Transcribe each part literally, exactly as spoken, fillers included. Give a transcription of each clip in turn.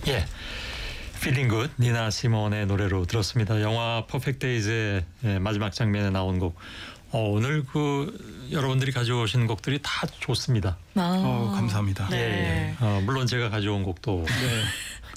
예, Feeling Good 니나 시몬의 노래로 들었습니다. 영화 퍼펙트 데이즈의 마지막 장면에 나온 곡. 어, 오늘 그 여러분들이 가져오신 곡들이 다 좋습니다. 아, 어, 감사합니다. 네. 예, 예. 어, 물론 제가 가져온 곡도 네.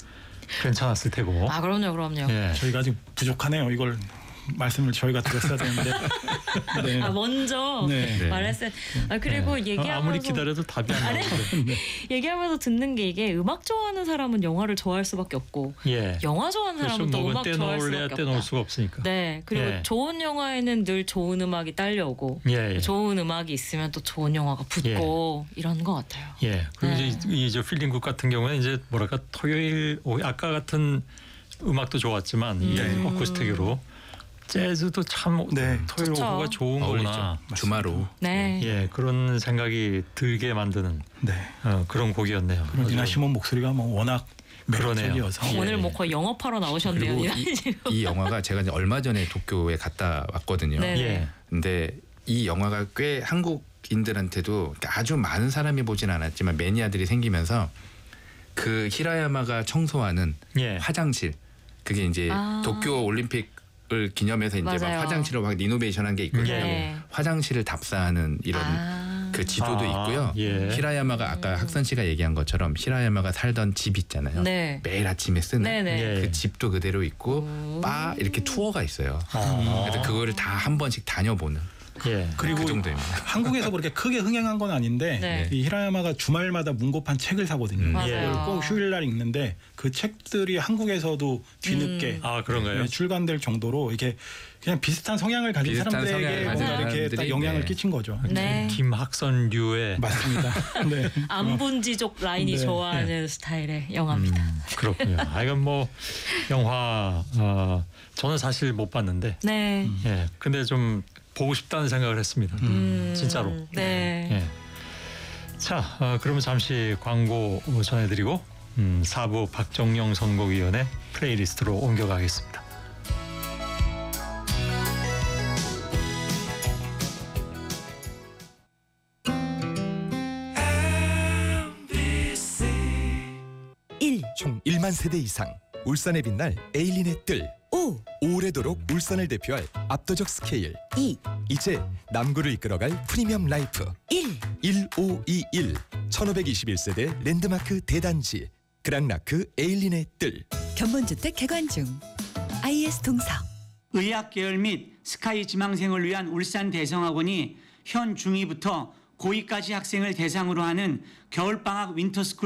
괜찮았을 테고. 아 그럼요, 그럼요. 예. 저희가 아직 부족하네요. 이걸 말씀을 저희가 드렸어야 되는데. 네. 아 먼저 네. 네. 말했어요. 아 그리고 네. 얘기하면서 어, 아무리 기다려도 답이 안 나오는데. 얘기하면서 듣는 게 이게 음악 좋아하는 사람은 영화를 좋아할 수밖에 없고 예. 영화 좋아하는 그렇죠. 사람은 또 뭐 음악 좋아할 떼놓을래야 수밖에 떼놓을 없다. 수가 없으니까. 네, 그리고 예. 좋은 영화에는 늘 좋은 음악이 딸려오고 예, 예. 좋은 음악이 있으면 또 좋은 영화가 붙고 이런 것 같아요. 예. 그리고 네. 이제 이제 필링굿 같은 경우는 이제 뭐랄까 토요일 오후 아까 같은 음악도 좋았지만 이 네. 어쿠스틱으로 재즈도 참 네. 토요일 좋죠. 오후가 좋은 거구나. 어울리죠. 주마로. 네. 예, 그런 생각이 들게 만드는 네. 어, 그런 곡이었네요. 그리고 니나 아주 시몬 목소리가 뭐 워낙 그러네요. 매력적이어서. 예. 오늘 뭐 거의 영업하러 나오셨네요. 그리고 니나 이, 씨. 이 영화가 제가 이제 얼마 전에 도쿄에 갔다 왔거든요. 네. 예. 근데 이 영화가 꽤 한국인들한테도 아주 많은 사람이 보진 않았지만 매니아들이 생기면서 그 히라야마가 청소하는 예. 화장실, 그게 이제 아. 도쿄 올림픽을 기념해서 이제 막 맞아요. 화장실을 막 리노베이션한 게 있거든요. 네. 화장실을 답사하는 이런 아. 그 지도도 아, 있고요. 예. 히라야마가 아까 학선 씨가 얘기한 것처럼 히라야마가 살던 집 있잖아요. 네. 매일 아침에 쓰는 네네. 예. 그 집도 그대로 있고 음. 바 이렇게 투어가 있어요. 아. 그래서 그거를 다 한 번씩 다녀보는 예. 그리고 그 정도입니다. 한국에서 그렇게 크게 흥행한 건 아닌데 네. 이 히라야마가 주말마다 문고판 책을 사거든요. 음. 맞아요. 그걸 꼭 휴일날 읽는데 그 책들이 한국에서도 뒤늦게 아, 그런가요? 네, 출간될 정도로 이렇게 그냥 비슷한 성향을 가진 비슷한 사람들에게 성향을 뭔가 가진 이렇게 딱 사람들이, 영향을 네. 끼친 거죠. 네. 김학선류의 맞습니다. 네. 안분지족 라인이 네. 좋아하는 스타일의 영화입니다. 음, 그렇군요. 아, 이건 뭐 영화 어, 저는 사실 못 봤는데 네. 예, 근데 좀 보고 싶다는 생각을 했습니다. 음, 진짜로. 네. 예. 자, 어, 그러면 잠시 광고 전해드리고 음, 사 부 박정영 선곡위원회 플레이리스트로 옮겨가겠습니다. 일. 총 일만 세대 이상 울산에 빛날 에일린의 뜰. 오. 오래도록 울산을 대표할 압도적 스케일. 이. 이제 남구를 이끌어갈 프리미엄 라이프. 일. 일오이일 천오백이십일 세대 랜드마크 대단지 그랑라크 에일린의 뜰. 견본주택 개관 중. 아이에스 동서. 의학 계열 및 스카이 지망생을 위한 울산 대성학원이 현 중이부터 고이까지 학생을 대상으로 하는 겨울방학 윈터스쿨